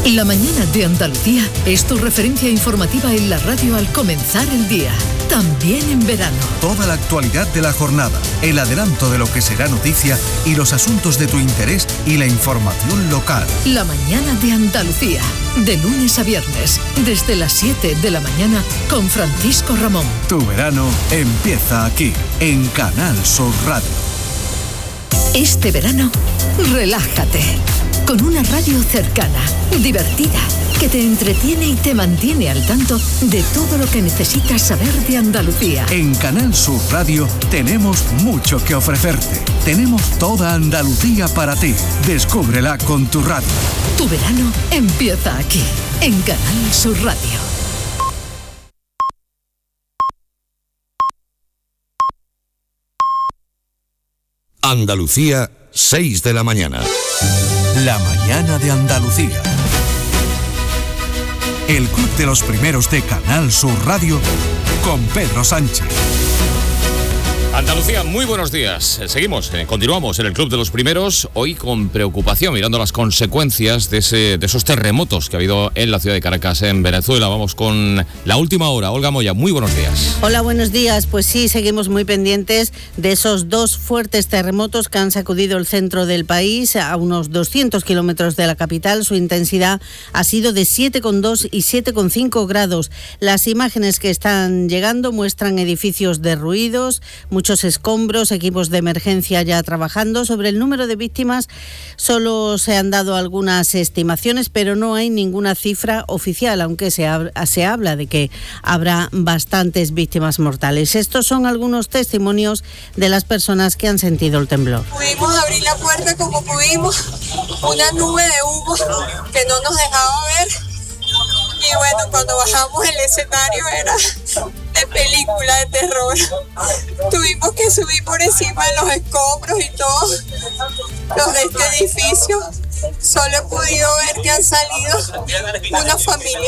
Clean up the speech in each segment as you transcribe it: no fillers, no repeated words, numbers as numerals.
La mañana de Andalucía es tu referencia informativa en la radio al comenzar el día. También en verano. Toda la actualidad de la jornada, el adelanto de lo que será noticia y los asuntos de tu interés y la información local. La mañana de Andalucía, de lunes a viernes, desde las 7 de la mañana con Francisco Ramón. Tu verano empieza aquí, en Canal Sur Radio. Este verano, relájate. Con una radio cercana, divertida, que te entretiene y te mantiene al tanto de todo lo que necesitas saber de Andalucía. En Canal Sur Radio tenemos mucho que ofrecerte. Tenemos toda Andalucía para ti. Descúbrela con tu radio. Tu verano empieza aquí, en Canal Sur Radio. Andalucía, 6 de la mañana. La mañana de Andalucía. El Club de los Primeros de Canal Sur Radio con Pedro Sánchez. Andalucía, muy buenos días. Continuamos en el Club de los Primeros, hoy con preocupación, mirando las consecuencias de esos terremotos que ha habido en la ciudad de Caracas, en Venezuela. Vamos con la última hora. Olga Moya, muy buenos días. Hola, buenos días. Pues sí, seguimos muy pendientes de esos dos fuertes terremotos que han sacudido el centro del país, a unos 200 kilómetros de la capital. Su intensidad ha sido de 7,2 y 7,5 grados. Las imágenes que están llegando muestran edificios derruidos, muchos escombros, equipos de emergencia ya trabajando. Sobre el número de víctimas solo se han dado algunas estimaciones, pero no hay ninguna cifra oficial, aunque se habla de que habrá bastantes víctimas mortales. Estos son algunos testimonios de las personas que han sentido el temblor. Pudimos abrir la puerta como pudimos, una nube de humo que no nos dejaba ver. Y bueno, cuando bajamos el escenario era de película de terror. Tuvimos que subir por encima de los escombros y todo los de este edificio. Solo he podido ver que han salido una familia.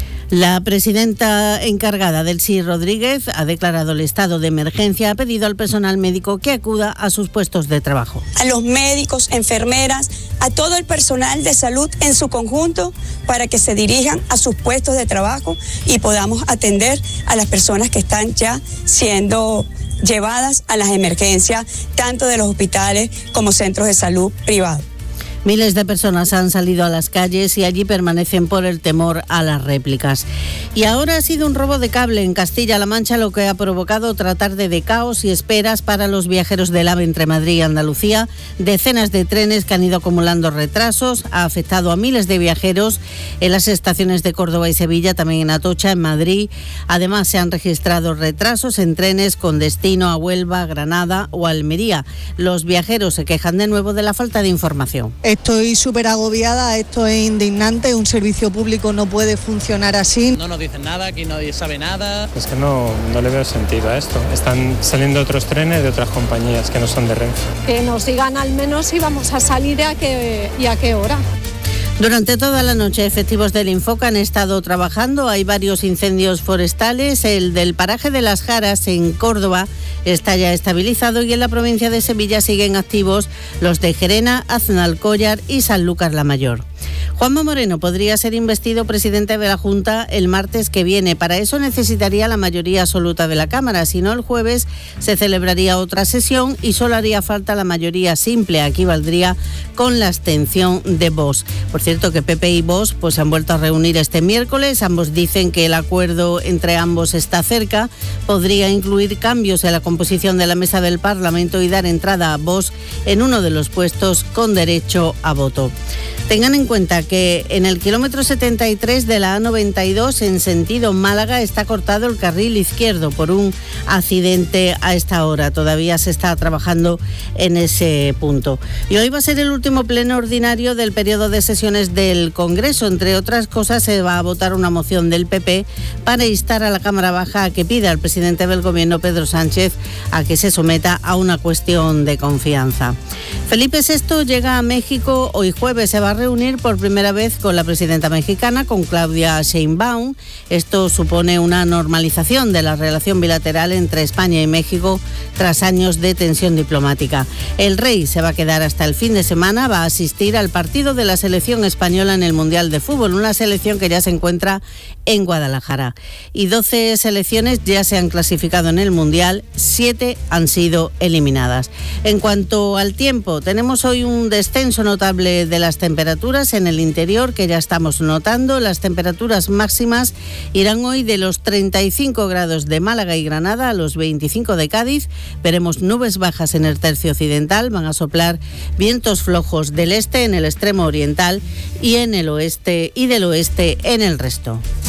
La presidenta encargada Delcy Rodríguez ha declarado el estado de emergencia, ha pedido al personal médico que acuda a sus puestos de trabajo. A los médicos, enfermeras, a todo el personal de salud en su conjunto para que se dirijan a sus puestos de trabajo y podamos atender a las personas que están ya siendo llevadas a las emergencias, tanto de los hospitales como centros de salud privados. Miles de personas han salido a las calles y allí permanecen por el temor a las réplicas. Y ahora ha sido un robo de cable en Castilla-La Mancha lo que ha provocado otra tarde de caos y esperas para los viajeros del AVE entre Madrid y Andalucía. Decenas de trenes que han ido acumulando retrasos, ha afectado a miles de viajeros en las estaciones de Córdoba y Sevilla, también en Atocha, en Madrid. Además se han registrado retrasos en trenes con destino a Huelva, Granada o Almería. Los viajeros se quejan de nuevo de la falta de información. Estoy súper agobiada, esto es indignante, un servicio público no puede funcionar así. No nos dicen nada, aquí nadie sabe nada. Es que no le veo sentido a esto. Están saliendo otros trenes de otras compañías que no son de Renfe. Que nos digan al menos si vamos a salir y a qué hora. Durante toda la noche, efectivos del Infoca han estado trabajando. Hay varios incendios forestales. El del paraje de Las Jaras, en Córdoba, está ya estabilizado y en la provincia de Sevilla siguen activos los de Gerena, Aznalcóllar y Sanlúcar la Mayor. Juanma Moreno podría ser investido presidente de la Junta el martes que viene. Para eso necesitaría la mayoría absoluta de la Cámara. Si no, el jueves se celebraría otra sesión y solo haría falta la mayoría simple. Aquí valdría con la abstención de Vox. Por cierto, que PP y Vox se han vuelto a reunir este miércoles. Ambos dicen que el acuerdo entre ambos está cerca. Podría incluir cambios en la composición de la mesa del Parlamento y dar entrada a Vox en uno de los puestos con derecho a voto. Tengan en cuenta que en el kilómetro 73 de la A92 en sentido Málaga está cortado el carril izquierdo por un accidente a esta hora. Todavía se está trabajando en ese punto. Y hoy va a ser el último pleno ordinario del periodo de sesiones del Congreso. Entre otras cosas, se va a votar una moción del PP para instar a la Cámara Baja a que pida al presidente del Gobierno, Pedro Sánchez, a que se someta a una cuestión de confianza. Felipe VI llega a México hoy jueves. Se va a a reunir por primera vez con la presidenta mexicana, con Claudia Sheinbaum. Esto supone una normalización de la relación bilateral entre España y México tras años de tensión diplomática. El rey se va a quedar hasta el fin de semana, va a asistir al partido de la selección española en el Mundial de Fútbol, una selección que ya se encuentra en Guadalajara. Y 12 selecciones ya se han clasificado en el Mundial, 7 han sido eliminadas. En cuanto al tiempo, tenemos hoy un descenso notable de las temperaturas en el interior que ya estamos notando. Las temperaturas máximas irán hoy de los 35 grados de Málaga y Granada a los 25 de Cádiz. Veremos nubes bajas en el tercio occidental, van a soplar vientos flojos del este en el extremo oriental y en el oeste y del oeste en el resto.